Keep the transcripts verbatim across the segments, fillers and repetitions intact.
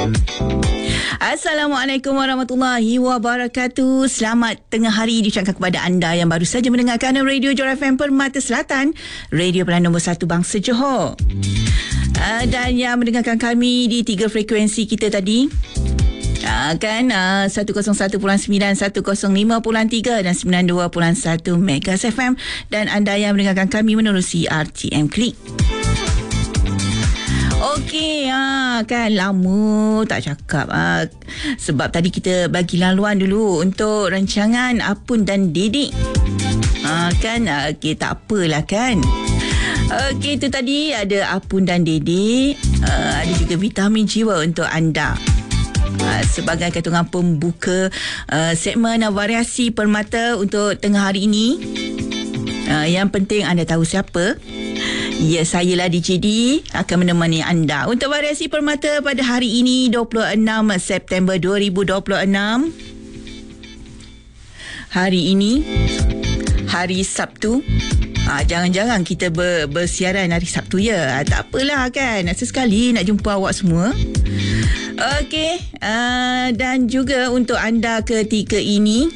Assalamualaikum warahmatullahi wabarakatuh. Selamat tengah hari diucapkan kepada anda yang baru saja mendengarkan Radio Johor F M Permata Selatan, radio pilihan nombor satu bangsa Johor. Uh, dan yang mendengarkan kami di tiga frekuensi kita tadi, uh, kan uh, seratus satu perpuluhan sembilan, seratus lima perpuluhan tiga dan sembilan puluh dua perpuluhan satu Megas F M, dan anda yang mendengarkan kami menerusi R T M Klik. Okey, ha, kan lama tak cakap. Ha, sebab tadi kita bagi laluan dulu untuk rancangan Apun dan Dedik. Ha, kan, okey, tak apalah kan. Okey, itu tadi ada Apun dan Dedik. Uh, ada juga vitamin jiwa untuk anda. Uh, sebagai kata orang pembuka uh, segmen uh, variasi permata untuk tengah hari ini. Uh, yang penting anda tahu siapa. Ya, saya lah D J D akan menemani anda untuk variasi permata pada hari ini dua puluh enam September dua ribu dua puluh enam. Hari ini hari Sabtu. Ha, jangan-jangan kita ber, bersiaran hari Sabtu ya. Ha, tak apalah kan. Sesekali nak jumpa awak semua. Okey, uh, dan juga untuk anda ketika ini,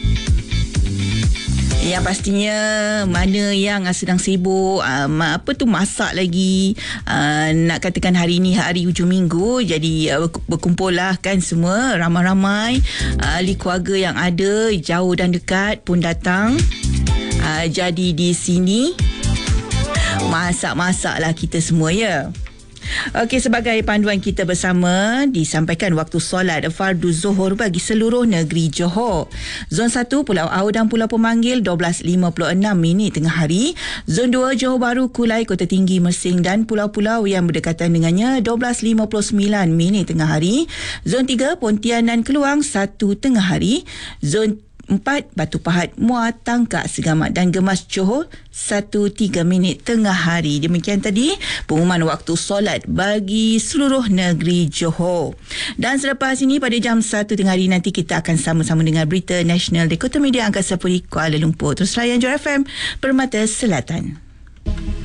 yang pastinya mana yang sedang sibuk, uh, apa tu masak lagi, uh, nak katakan hari ni hari hujung minggu, jadi uh, berkumpul lah kan semua, ramai-ramai ahli keluarga yang ada jauh dan dekat pun datang. Uh, jadi di sini masak-masak lah kita semua ya. Okey, sebagai panduan kita bersama, disampaikan waktu solat fardu Zuhur bagi seluruh negeri Johor. Zon satu Pulau Au dan Pulau Pemanggil dua belas lima puluh enam minit tengah hari. Zon dua Johor Bahru, Kulai, Kota Tinggi, Mersing dan pulau-pulau yang berdekatan dengannya dua belas lima puluh sembilan minit tengah hari. Zon tiga Pontianan, Keluang satu tengah hari. Zon empat Batu Pahat, Muar, Tangkak, Segamat dan Gemas Johor satu tiga minit tengah hari. Demikian tadi pengumuman waktu solat bagi seluruh negeri Johor. Dan selepas ini pada jam satu tengah hari nanti kita akan sama-sama dengar berita nasional di Kota Media Angkasa Puri, Kuala Lumpur. Terus layan Johor F M Permata Selatan.